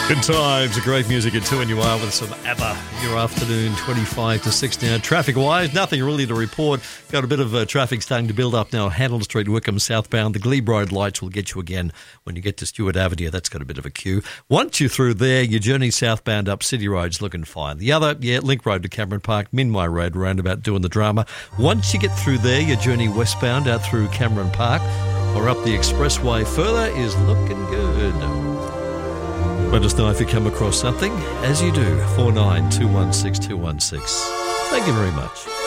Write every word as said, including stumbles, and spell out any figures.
Good times, great music at two, and you are with some ABBA. Your afternoon, twenty-five to six now. Traffic-wise, nothing really to report. Got a bit of uh, traffic starting to build up now. Handel Street, Wickham, southbound. The Glebe Road lights will get you again when you get to Stewart Avenue. That's got a bit of a queue. Once you're through there, your journey southbound up City Road's looking fine. The other, yeah, Link Road to Cameron Park, Minway Road roundabout doing the drama. Once you get through there, your journey westbound out through Cameron Park or up the expressway further is looking good. Let us know if you come across something. As you do, four nine two one six two one six. Thank you very much.